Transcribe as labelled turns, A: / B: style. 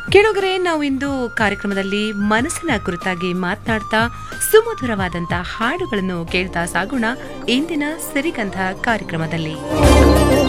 A: ಕೇಳುಗರೆ, ನಾವು ಇಂದು ಕಾರ್ಯಕ್ರಮದಲ್ಲಿ ಮನಸ್ಸಿನ ಕುರಿತಾಗಿ ಮಾತನಾಡ್ತಾ ಸುಮಧುರವಾದಂತ ಹಾಡುಗಳನ್ನು ಕೇಳ್ತಾ ಸಾಗೋಣ ಇಂದಿನ ಸಿರಿಗಂಧ ಕಾರ್ಯಕ್ರಮದಲ್ಲಿ.